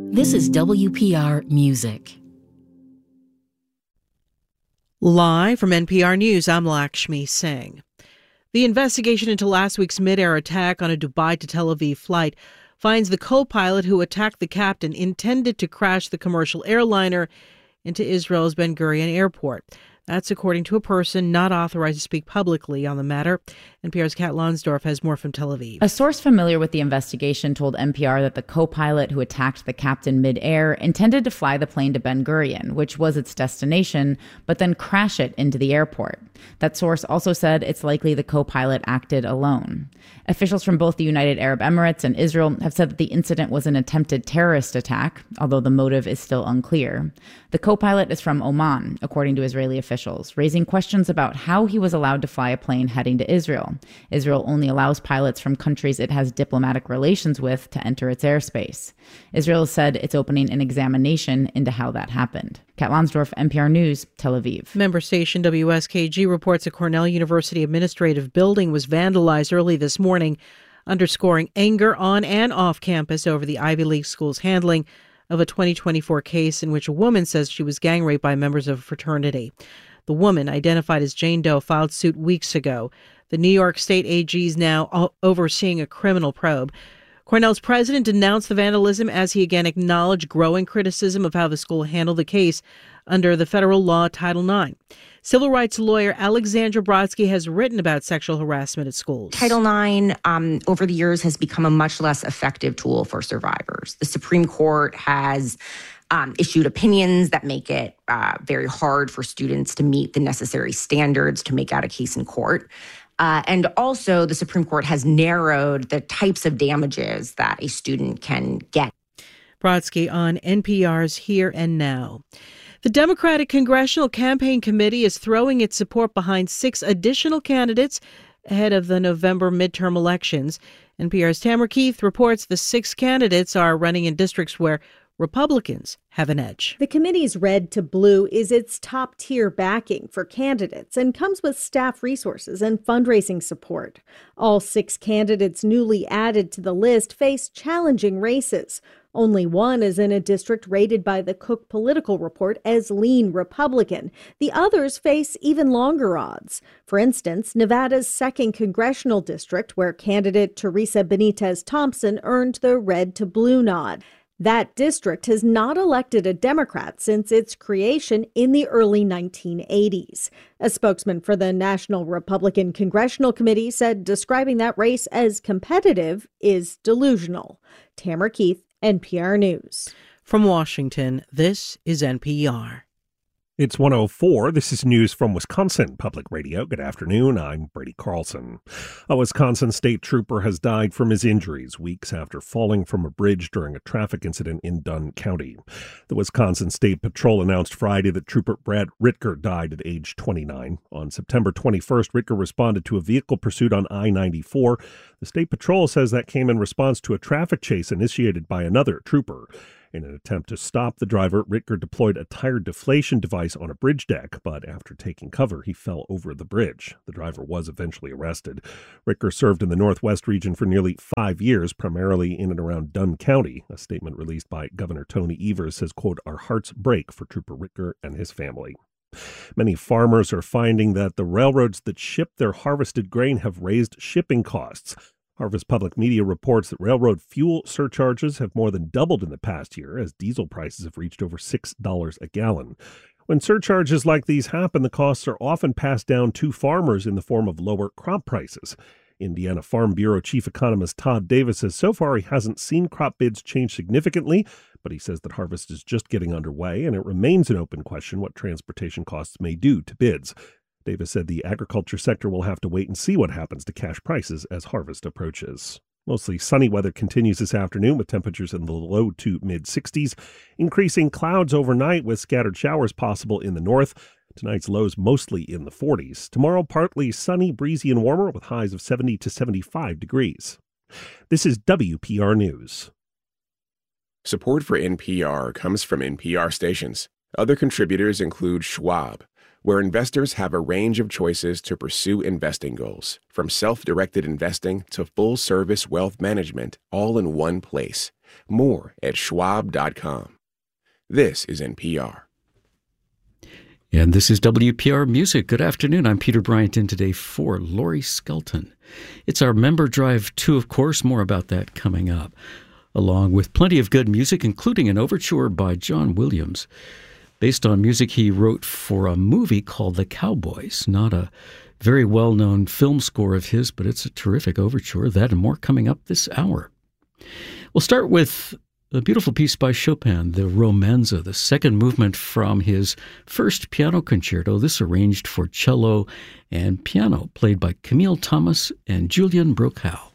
This is WPR Music. Live from NPR News, I'm Lakshmi Singh. The investigation into last week's mid-air attack on a Dubai to Tel Aviv flight finds the co-pilot who attacked the captain intended to crash the commercial airliner into Israel's Ben Gurion airport. That's according to a person not authorized to speak publicly on the matter. NPR's Kat Lonsdorf has more from Tel Aviv. A source familiar with the investigation told NPR that the co-pilot who attacked the captain mid-air intended to fly the plane to Ben Gurion, which was its destination, but then crash it into the airport. That source also said it's likely the co-pilot acted alone. Officials from both the United Arab Emirates and Israel have said that the incident was an attempted terrorist attack, although the motive is still unclear. The co-pilot is from Oman, according to Israeli officials, raising questions about how he was allowed to fly a plane heading to Israel. Israel only allows pilots from countries it has diplomatic relations with to enter its airspace. Israel said it's opening an examination into how that happened. Kat Lonsdorf, NPR News, Tel Aviv. Member station WSKG reports a Cornell University administrative building was vandalized early this morning, underscoring anger on and off campus over the Ivy League school's handling of a 2024 case in which a woman says she was gang raped by members of a fraternity. The woman, identified as Jane Doe, filed suit weeks ago. The New York State AG is now overseeing a criminal probe. Cornell's president denounced the vandalism as he again acknowledged growing criticism of how the school handled the case under the federal law Title IX. Civil rights lawyer Alexandra Brodsky has written about sexual harassment at schools. Title IX, over the years, has become a much less effective tool for survivors. The Supreme Court has issued opinions that make it very hard for students to meet the necessary standards to make out a case in court. And also, the Supreme Court has narrowed the types of damages that a student can get. Brodsky on NPR's Here and Now. The Democratic Congressional Campaign Committee is throwing its support behind 6 additional candidates ahead of the November midterm elections. NPR's Tamara Keith reports the 6 candidates are running in districts where Republicans have an edge. The committee's Red to Blue is its top-tier backing for candidates and comes with staff resources and fundraising support. All 6 candidates newly added to the list face challenging races. Only one is in a district rated by the Cook Political Report as lean Republican. The others face even longer odds. For instance, Nevada's 2nd congressional district, where candidate Teresa Benitez Thompson earned the Red to Blue nod. That district has not elected a Democrat since its creation in the early 1980s. A spokesman for the National Republican Congressional Committee said describing that race as competitive is delusional. Tamara Keith, NPR News. From Washington, this is NPR. It's 1:04. This is news from Wisconsin Public Radio. Good afternoon. I'm Brady Carlson. A Wisconsin state trooper has died from his injuries weeks after falling from a bridge during a traffic incident in Dunn County. The Wisconsin State Patrol announced Friday that Trooper Brad Ritker died at age 29. On September 21st, Ritker responded to a vehicle pursuit on I-94. The State Patrol says that came in response to a traffic chase initiated by another trooper. In an attempt to stop the driver, Ritker deployed a tire deflation device on a bridge deck, but after taking cover, he fell over the bridge. The driver was eventually arrested. Ritker served in the Northwest region for nearly 5 years, primarily in and around Dunn County. A statement released by Governor Tony Evers says, quote, "Our hearts break for Trooper Ritker and his family." Many farmers are finding that the railroads that ship their harvested grain have raised shipping costs. Harvest Public Media reports that railroad fuel surcharges have more than doubled in the past year as diesel prices have reached over $6 a gallon. When surcharges like these happen, the costs are often passed down to farmers in the form of lower crop prices. Indiana Farm Bureau Chief Economist Todd Davis says so far he hasn't seen crop bids change significantly, but he says that harvest is just getting underway and it remains an open question what transportation costs may do to bids. Davis said the agriculture sector will have to wait and see what happens to cash prices as harvest approaches. Mostly sunny weather continues this afternoon with temperatures in the low to mid-60s. Increasing clouds overnight with scattered showers possible in the north. Tonight's lows mostly in the 40s. Tomorrow, partly sunny, breezy, and warmer with highs of 70 to 75 degrees. This is WPR News. Support for NPR comes from NPR stations. Other contributors include Schwab, where investors have a range of choices to pursue investing goals, from self-directed investing to full-service wealth management, all in one place. More at schwab.com. This is NPR. And this is WPR Music. Good afternoon. I'm Peter Bryant in today for Laurie Skelton. It's our Member Drive 2, of course. More about that coming up, along with plenty of good music, including an overture by John Williams, based on music he wrote for a movie called The Cowboys. Not a very well-known film score of his, but it's a terrific overture. That and more coming up this hour. We'll start with a beautiful piece by Chopin, the Romanza, the second movement from his first piano concerto, this arranged for cello and piano, played by Camille Thomas and Julian Brockhaus.